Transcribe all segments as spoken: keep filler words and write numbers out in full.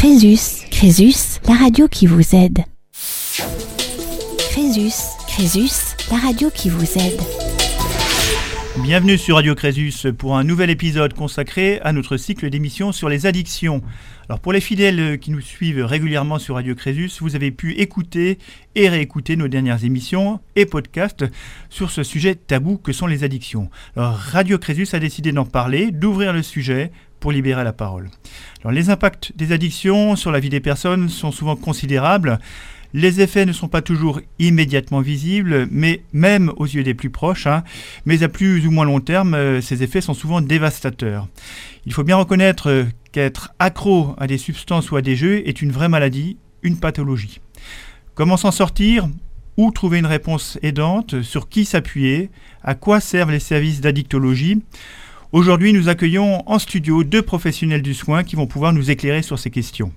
Crésus, Crésus, la radio qui vous aide. Crésus, Crésus, la radio qui vous aide. Bienvenue sur Radio Crésus pour un nouvel épisode consacré à notre cycle d'émissions sur les addictions. Alors pour les fidèles qui nous suivent régulièrement sur Radio Crésus, vous avez pu écouter et réécouter nos dernières émissions et podcasts sur ce sujet tabou que sont les addictions. Alors Radio Crésus a décidé d'en parler, d'ouvrir le sujet pour libérer la parole. Alors les impacts des addictions sur la vie des personnes sont souvent considérables. Les effets ne sont pas toujours immédiatement visibles, mais même aux yeux des plus proches, hein, mais à plus ou moins long terme, euh, ces effets sont souvent dévastateurs. Il faut bien reconnaître euh, qu'être accro à des substances ou à des jeux est une vraie maladie, une pathologie. Comment s'en sortir ? Où trouver une réponse aidante ? Sur qui s'appuyer ? À quoi servent les services d'addictologie ? Aujourd'hui, nous accueillons en studio deux professionnels du soin qui vont pouvoir nous éclairer sur ces questions.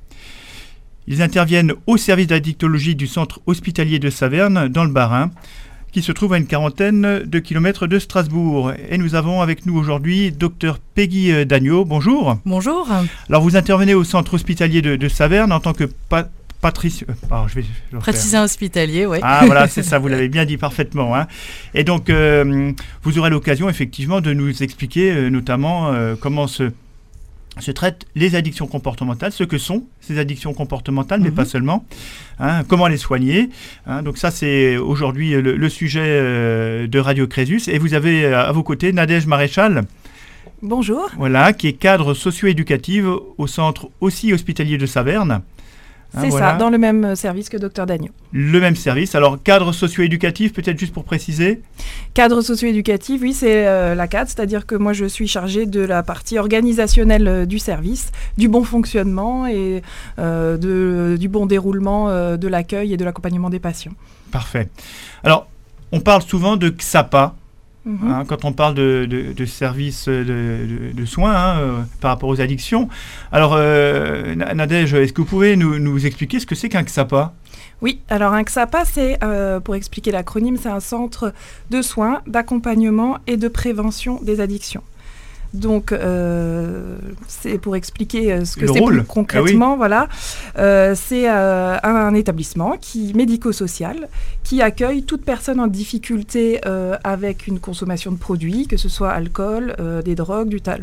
Ils interviennent au service d'addictologie du centre hospitalier de Saverne, dans le Bas-Rhin, qui se trouve à une quarantaine de kilomètres de Strasbourg. Et nous avons avec nous aujourd'hui Dr Peggy Dagneau. Bonjour. Bonjour. Alors vous intervenez au centre hospitalier de, de Saverne en tant que pa- patrici- euh, je vais, je vais praticien hospitalier, oui. Ah voilà, c'est ça, vous l'avez bien dit parfaitement. Hein. Et donc euh, vous aurez l'occasion effectivement de nous expliquer euh, notamment euh, comment se... se traitent les addictions comportementales, ce que sont ces addictions comportementales, mais mmh. pas seulement, hein, comment les soigner. Hein, donc ça, c'est aujourd'hui le, le sujet euh, de Radio Crésus. Et vous avez à vos côtés Nadège Maréchal. Bonjour. Voilà, qui est cadre socio-éducative au centre aussi hospitalier de Saverne. C'est hein, voilà. ça, dans le même service que Dr Dagneau. Le même service. Alors, cadre socio-éducatif, peut-être juste pour préciser. Cadre socio-éducatif, oui, c'est euh, la C A D, c'est-à-dire que moi, je suis chargée de la partie organisationnelle euh, du service, du bon fonctionnement et euh, de, du bon déroulement euh, de l'accueil et de l'accompagnement des patients. Parfait. Alors, on parle souvent de X A P A. Mmh. Hein, quand on parle de, de, de services de, de, de soins hein, euh, par rapport aux addictions. Alors, euh, Nadège, est-ce que vous pouvez nous, nous expliquer ce que c'est qu'un X A P A ? Oui, alors un X A P A, c'est, euh, pour expliquer l'acronyme, c'est un centre de soins, d'accompagnement et de prévention des addictions. Donc, euh, c'est pour expliquer euh, ce que le c'est rôle. plus concrètement. Ah oui. Voilà, euh, c'est euh, un, un établissement qui médico-social qui accueille toute personne en difficulté euh, avec une consommation de produits, que ce soit alcool, euh, des drogues, du ta-